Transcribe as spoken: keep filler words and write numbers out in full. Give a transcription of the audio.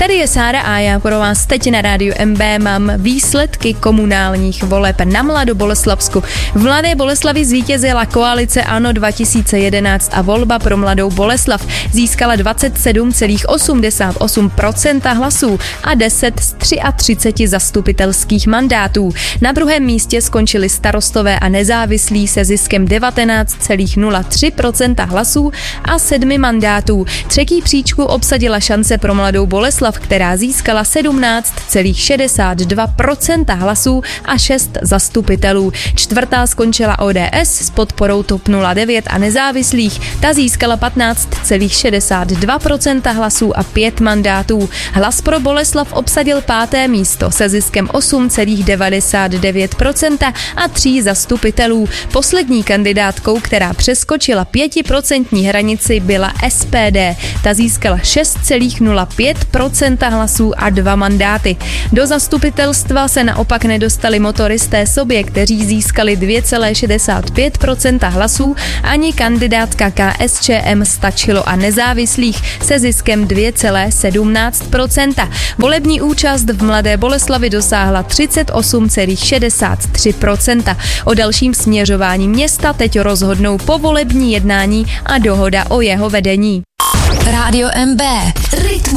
Tady je Sára a já pro vás teď na rádiu M B mám výsledky komunálních voleb na Mladoboleslavsku. V Mladé Boleslavi zvítězila koalice ANO dva tisíce jedenáct a volba pro Mladou Boleslav získala dvacet sedm celá osmdesát osm procenta hlasů a deset z třinácti zastupitelských mandátů. Na druhém místě skončili Starostové a nezávislí se ziskem devatenáct celá nula tři procenta hlasů a sedmi mandátů. Třetí příčku obsadila Šance pro Mladou Boleslav, která získala sedmnáct celá šedesát dva procenta hlasů a šest zastupitelů. Čtvrtá skončila O D S s podporou TOP nula devět a nezávislých. Ta získala patnáct celá šedesát dva procenta hlasů a pět mandátů. Hlas pro Boleslav obsadil páté místo se ziskem osm celá devadesát devět procenta a tří zastupitelů. Poslední kandidátkou, která přeskočila pětiprocentní hranici, byla S P D. Ta získala šest celá nula pět procenta hlasů a dva mandáty. Do zastupitelstva se naopak nedostali motoristé Sobě, kteří získali dvě celá šedesát pět procenta hlasů, ani kandidátka K S Č M Stačilo a nezávislých se ziskem dvě celá sedmnáct procenta. Volební účast v Mladé Boleslavi dosáhla třicet osm celá šedesát tři procenta. O dalším směřování města teď rozhodnou povolební jednání a dohoda o jeho vedení. Rádio M B. Rytmus.